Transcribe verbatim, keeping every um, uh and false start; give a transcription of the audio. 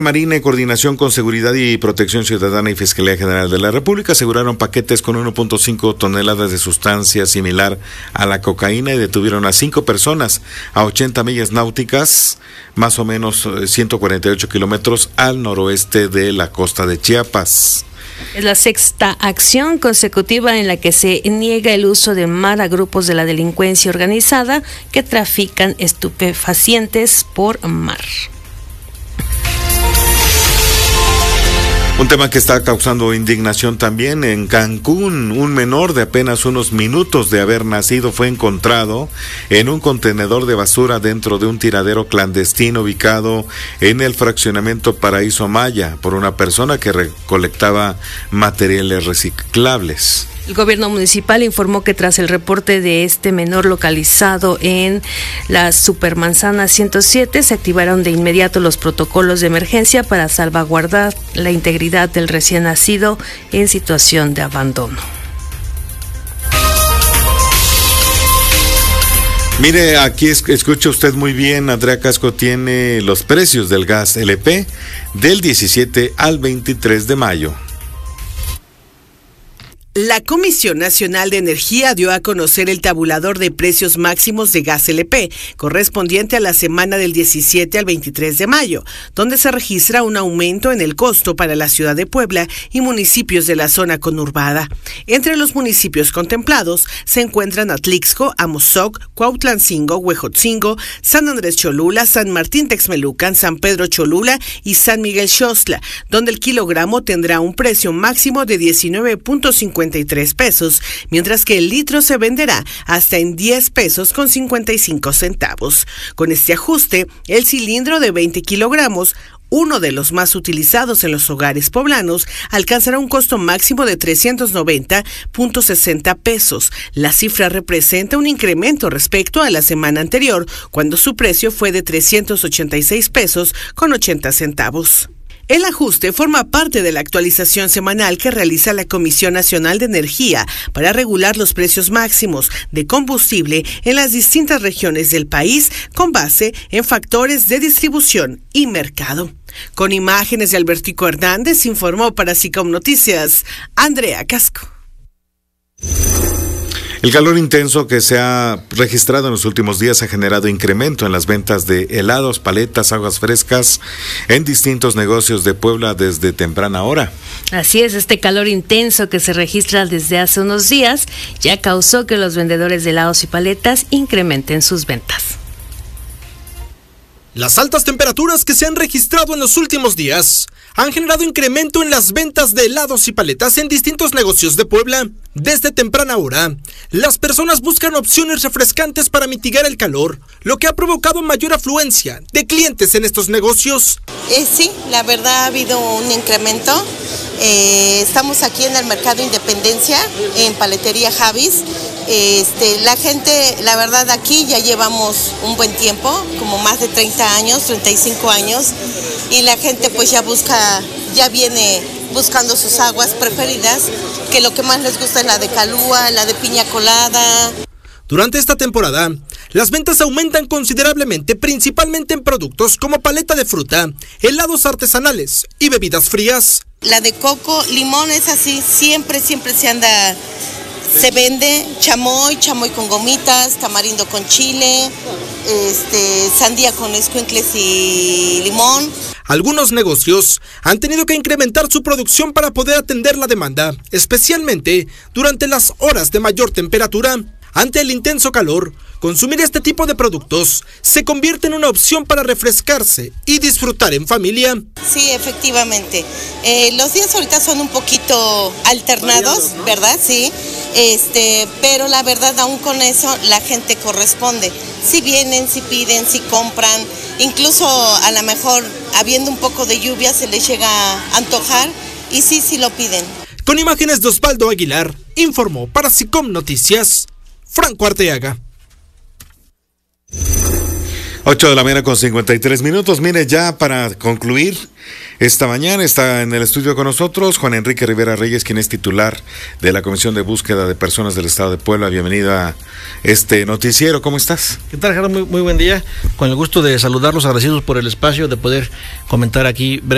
Marina, en coordinación con Seguridad y Protección Ciudadana y Fiscalía General de la República, aseguraron paquetes con uno punto cinco toneladas de sustancia similar a la cocaína y detuvieron a cinco personas a ochenta millas náuticas, más o menos ciento cuarenta y ocho kilómetros al noroeste de la costa de Chiapas. Es la sexta acción consecutiva en la que se niega el uso de mar a grupos de la delincuencia organizada que trafican estupefacientes por mar. Un tema que está causando indignación también en Cancún. Un menor de apenas unos minutos de haber nacido fue encontrado en un contenedor de basura dentro de un tiradero clandestino ubicado en el fraccionamiento Paraíso Maya por una persona que recolectaba materiales reciclables. El gobierno municipal informó que tras el reporte de este menor localizado en la Supermanzana ciento siete, se activaron de inmediato los protocolos de emergencia para salvaguardar la integridad del recién nacido en situación de abandono. Mire, aquí escucha usted muy bien, Andrea Casco tiene los precios del gas L P del diecisiete al veintitrés de mayo. La Comisión Nacional de Energía dio a conocer el tabulador de precios máximos de gas L P, correspondiente a la semana del diecisiete al veintitrés de mayo, donde se registra un aumento en el costo para la ciudad de Puebla y municipios de la zona conurbada. Entre los municipios contemplados se encuentran Atlixco, Amozoc, Cuautlancingo, Huejotzingo, San Andrés Cholula, San Martín Texmelucan, San Pedro Cholula y San Miguel Xostla, donde el kilogramo tendrá un precio máximo de diecinueve punto cincuenta y tres pesos, mientras que el litro se venderá hasta en diez pesos con cincuenta y cinco centavos. Con este ajuste, el cilindro de veinte kilogramos, uno de los más utilizados en los hogares poblanos, alcanzará un costo máximo de trescientos noventa punto sesenta pesos. La cifra representa un incremento respecto a la semana anterior, cuando su precio fue de trescientos ochenta y seis pesos con ochenta centavos. El ajuste forma parte de la actualización semanal que realiza la Comisión Nacional de Energía para regular los precios máximos de combustible en las distintas regiones del país con base en factores de distribución y mercado. Con imágenes de Albertico Hernández, informó para SICOM Noticias, Andrea Casco. El calor intenso que se ha registrado en los últimos días ha generado incremento en las ventas de helados, paletas, aguas frescas en distintos negocios de Puebla desde temprana hora. Así es, este calor intenso que se registra desde hace unos días ya causó que los vendedores de helados y paletas incrementen sus ventas. Las altas temperaturas que se han registrado en los últimos días han generado incremento en las ventas de helados y paletas en distintos negocios de Puebla. Desde temprana hora, las personas buscan opciones refrescantes para mitigar el calor, lo que ha provocado mayor afluencia de clientes en estos negocios. Eh, sí, la verdad ha habido un incremento. Eh, estamos aquí en el Mercado Independencia, en Paletería Javis. Este, la gente, la verdad, aquí ya llevamos un buen tiempo, como más de treinta años, treinta y cinco años, y la gente pues ya busca, ya viene buscando sus aguas preferidas, que lo que más les gusta es la de calúa, la de piña colada. Durante esta temporada, las ventas aumentan considerablemente, principalmente en productos como paleta de fruta, helados artesanales y bebidas frías. La de coco, limón es así, siempre, siempre se anda, se vende chamoy, chamoy con gomitas, tamarindo con chile, este, sandía con escuincles y limón. Algunos negocios han tenido que incrementar su producción para poder atender la demanda, especialmente durante las horas de mayor temperatura. Ante el intenso calor, consumir este tipo de productos se convierte en una opción para refrescarse y disfrutar en familia. Sí, efectivamente. Eh, los días ahorita son un poquito alternados, ¿verdad? Sí. Este, pero la verdad, aún con eso, la gente corresponde. Si vienen, si piden, si compran, incluso a lo mejor habiendo un poco de lluvia se les llega a antojar y sí, sí lo piden. Con imágenes de Osvaldo Aguilar, informó para SICOM Noticias, Franco Arteaga. ocho de la mañana con cincuenta y tres minutos. Mire, ya para concluir, esta mañana está en el estudio con nosotros Juan Enrique Rivera Reyes, quien es titular de la Comisión de Búsqueda de Personas del Estado de Puebla. Bienvenido a este noticiero. ¿Cómo estás? ¿Qué tal, Gerardo? Muy, muy buen día. Con el gusto de saludarlos, agradecidos por el espacio de poder comentar aquí brevemente